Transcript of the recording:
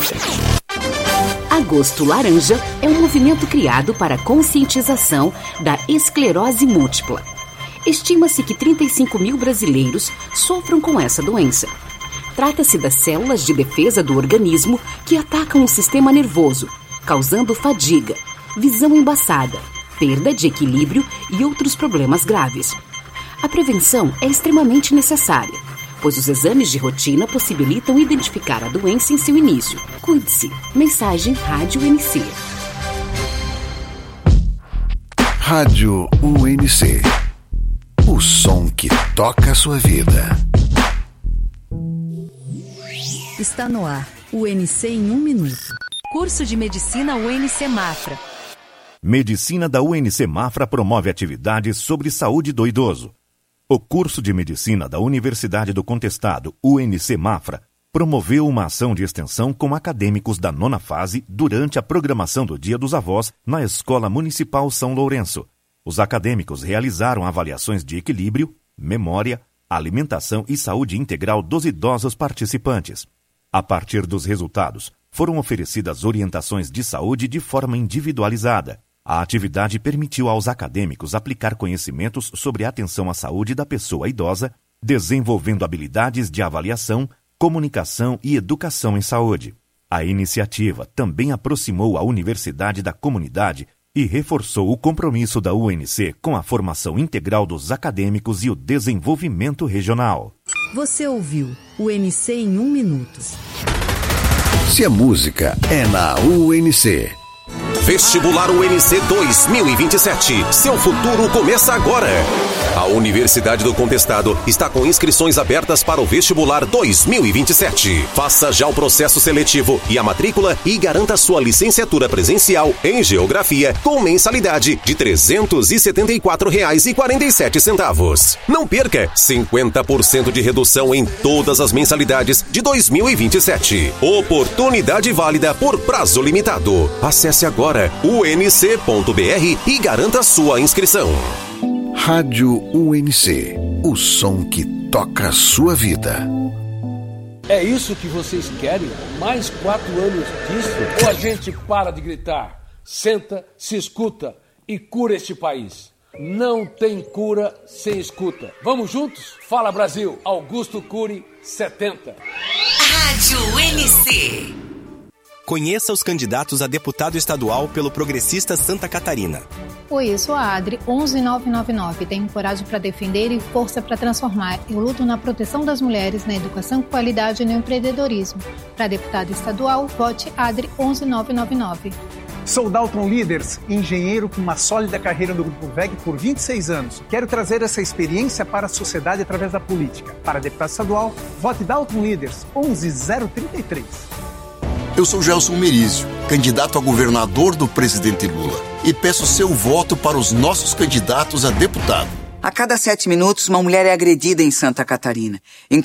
Agosto Laranja é um movimento criado para a conscientização da esclerose múltipla. Estima-se que 35 mil brasileiros sofram com essa doença. Trata-se das células de defesa do organismo que atacam o sistema nervoso, causando fadiga, visão embaçada, perda de equilíbrio e outros problemas graves. A prevenção é extremamente necessária, pois os exames de rotina possibilitam identificar a doença em seu início. Cuide-se. Mensagem Rádio UNC. Rádio UNC. O som que toca a sua vida. Está no ar. UNC em 1 minuto. Curso de Medicina UNC Mafra. Medicina da UNC Mafra promove atividades sobre saúde do idoso. O curso de Medicina da Universidade do Contestado, UNC Mafra, promoveu uma ação de extensão com acadêmicos da 9ª fase durante a programação do Dia dos Avós na Escola Municipal São Lourenço. Os acadêmicos realizaram avaliações de equilíbrio, memória, alimentação e saúde integral dos idosos participantes. A partir dos resultados, foram oferecidas orientações de saúde de forma individualizada. A atividade permitiu aos acadêmicos aplicar conhecimentos sobre a atenção à saúde da pessoa idosa, desenvolvendo habilidades de avaliação, comunicação e educação em saúde. A iniciativa também aproximou a universidade da comunidade e reforçou o compromisso da UNC com a formação integral dos acadêmicos e o desenvolvimento regional. Você ouviu UNC em 1 minuto. Se a música é na UNC. Vestibular UNC 2027. Seu futuro começa agora. A Universidade do Contestado está com inscrições abertas para o Vestibular 2027. Faça já o processo seletivo e a matrícula e garanta sua licenciatura presencial em Geografia com mensalidade de R$ 374,47. Não perca 50% de redução em todas as mensalidades de 2027. Oportunidade válida por prazo limitado. Acesse agora unc.br e garanta sua inscrição. Rádio UNC, o som que toca a sua vida. É isso que vocês querem? Mais 4 anos disso? Ou a gente para de gritar, senta, se escuta e cura este país? Não tem cura sem escuta. Vamos juntos? Fala Brasil, Augusto Cury 70. Rádio UNC. Conheça os candidatos a deputado estadual pelo Progressista Santa Catarina. Oi, eu sou a Adri, 11999. Tenho coragem para defender e força para transformar. Eu luto na proteção das mulheres, na educação, qualidade e no empreendedorismo. Para deputado estadual, vote Adri, 11999. Sou Dalton Leaders, engenheiro com uma sólida carreira no Grupo VEG por 26 anos. Quero trazer essa experiência para a sociedade através da política. Para deputado estadual, vote Dalton Leaders, 11033. Eu sou Gelson Merizio, candidato a governador do presidente Lula, e peço seu voto para os nossos candidatos a deputado. A cada 7 minutos, uma mulher é agredida em Santa Catarina. Em